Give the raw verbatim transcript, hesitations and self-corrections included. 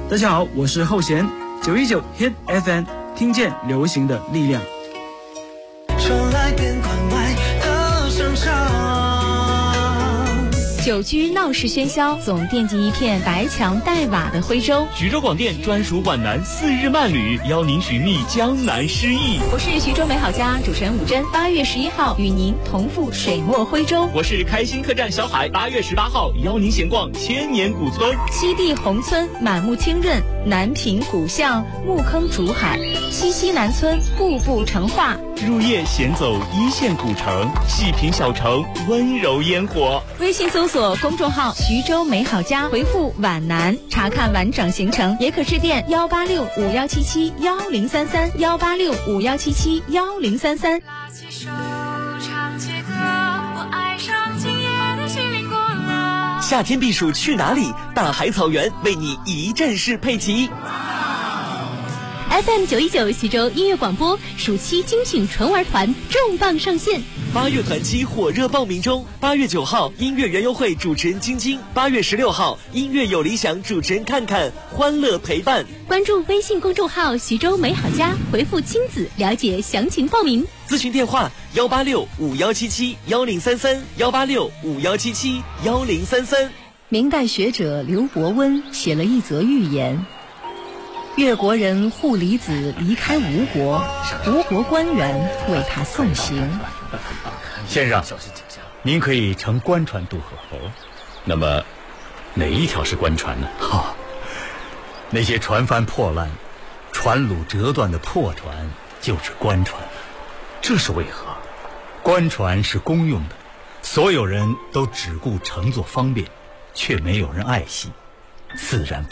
大家好，我是后弦，九一九 Hit F M， 听见流行的力量。 传来边关外的声响， 久居闹市喧嚣，总惦记一片白墙黛瓦的徽州。 徐州广电专属皖南四日慢旅，邀您寻觅江南诗意。 我是徐州美好家主持人武珍，八月十一号与您同赴水墨徽州。 我是开心客栈小海，八月十八号邀您闲逛千年古村。 西递宏村满目清润，南平古巷木坑竹海，西溪南村步步成画。 入夜闲走一线古城，细品小城温柔烟火。 微信搜索公众号徐州美好家，回复皖南查看完整行程，也可致电幺八六五幺七七幺零三三幺八六五幺七七幺零三三。 拉起手唱起歌，我爱上今夜的心灵过了。 夏天避暑去哪里？大海草原为你一站式配齐。 F M 九一九徐州音乐广播暑期精选纯玩团重磅上线， 八月团期火热报名中。八月九号音乐园游会主持人晶晶，八月十六号音乐有理想主持人看看，欢乐陪伴。 关注微信公众号徐州美好家，回复亲子了解详情报名。 咨询电话幺八六五幺七七幺零三三幺八六五幺七七幺零三三。 明代学者刘伯温写了一则寓言。越国人护离子离开吴国，吴国官员为他送行。 先生，您可以乘官船渡河。哦，那么哪一条是官船呢？哈、哦，那些船帆破烂、船橹折断的破船就是官船。这是为何？官船是公用的，所有人都只顾乘坐方便，却没有人爱惜，自然